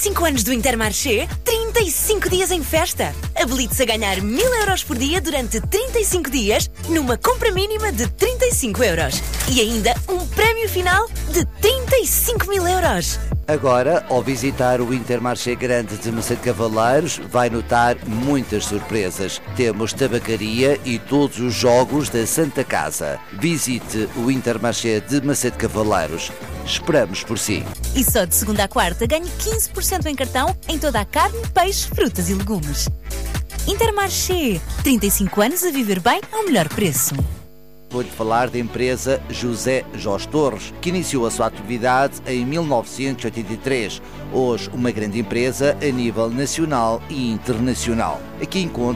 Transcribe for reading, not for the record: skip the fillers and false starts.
35 anos do Intermarché, 35 dias em festa. Habilite-se a ganhar 1000 euros por dia durante 35 dias, numa compra mínima de 35 euros. E ainda um prémio final de 35 mil euros. Agora, ao visitar o Intermarché Grande de Macedo Cavaleiros, vai notar muitas surpresas. Temos tabacaria e todos os jogos da Santa Casa. Visite o Intermarché de Macedo Cavaleiros. Esperamos por si. E só de segunda a quarta ganhe 15% em cartão em toda a carne, peixe, frutas e legumes. Intermarché, 35 anos a viver bem ao melhor preço. Vou-lhe falar da empresa José Jorge Torres, que iniciou a sua atividade em 1983. Hoje, uma grande empresa a nível nacional e internacional. Aqui encontra